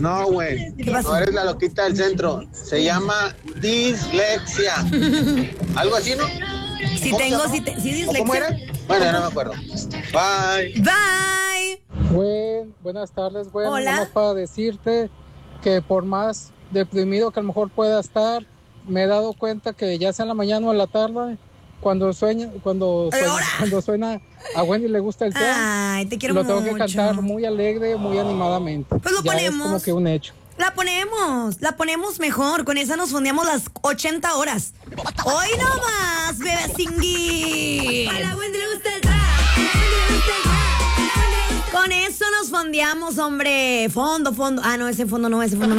No, güey. ¿Qué pasó? No eres la loquita del centro. Se llama dislexia. Algo así, ¿no? Si ¿Cómo tengo, se llama? sí, dislexia. ¿Cómo era? Bueno, ya no me acuerdo. Bye. Bye. Buenas tardes, güey. Hola. Nomás para decirte que por más deprimido que a lo mejor pueda estar, me he dado cuenta que ya sea en la mañana o en la tarde, cuando suena a Wendy le gusta el tema, Ay, te quiero lo mucho. tengo que cantar muy alegre, muy animadamente. Pues lo ya ponemos. es como que un hecho. La ponemos mejor. Con esa nos fondeamos las 80 horas. Hoy no más, bebé Singui. A la Wendy le gusta el trap. A la Wendy le gusta el trap. Con eso nos fondeamos, hombre. Fondo. Ah, no, ese fondo no. Oigan,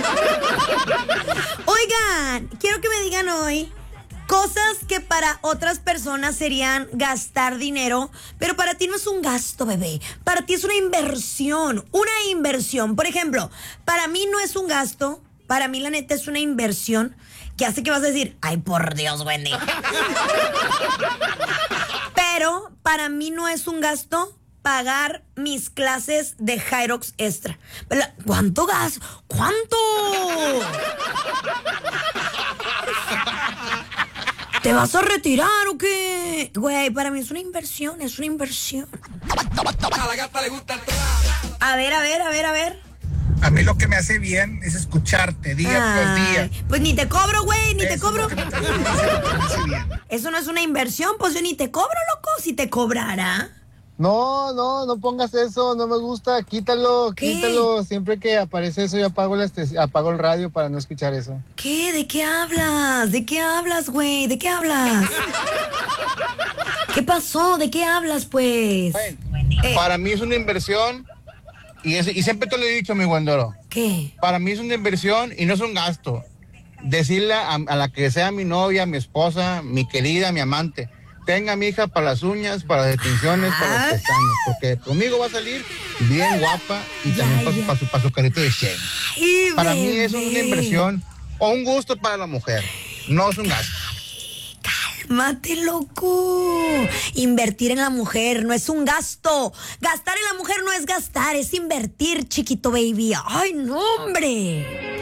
quiero que me digan hoy cosas que para otras personas serían gastar dinero, pero para ti no es un gasto, bebé. Para ti es una inversión. Por ejemplo, para mí no es un gasto. Para mí, la neta, es una inversión que hace que vas a decir, ay, por Dios, Wendy. Pero para mí no es un gasto pagar mis clases de Hyrox extra. ¿Cuánto gas? ¿Cuánto? ¿Te vas a retirar o qué? Güey, para mí es una inversión. A la gata le gusta el trap. A ver. A mí lo que me hace bien es escucharte día tras día. Pues ni te cobro, güey, ni te Eso cobro. es lo que me hace bien. Eso no es una inversión, pues yo ni te cobro, loco. Si te cobrara. No pongas eso, no me gusta, quítalo. Siempre que aparece eso yo apago el radio para no escuchar eso. ¿Qué? ¿De qué hablas? ¿De qué hablas, güey? ¿De qué hablas? ¿Qué pasó? ¿De qué hablas, pues? Para mí es una inversión y siempre te lo he dicho, mi Guandoro. ¿Qué? Para mí es una inversión y no es un gasto. Decirle a la que sea mi novia, mi esposa, mi querida, mi amante, tenga mi hija para las uñas, para las extensiones, para las pestañas, porque conmigo va a salir bien guapa y también para su carrito de Shane. Para mí eso es una inversión o un gusto para la mujer, no es un gasto. Mate, loco. Invertir en la mujer no es un gasto. Gastar en la mujer no es gastar, es invertir, chiquito baby. Ay, no, hombre.